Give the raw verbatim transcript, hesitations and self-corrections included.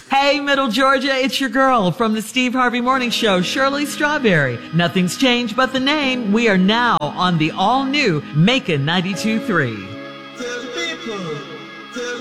Hey, Middle Georgia, it's your girl from the Steve Harvey Morning Show, Shirley Strawberry. Nothing's changed but the name. We are now on the all-new Macon ninety-two point three.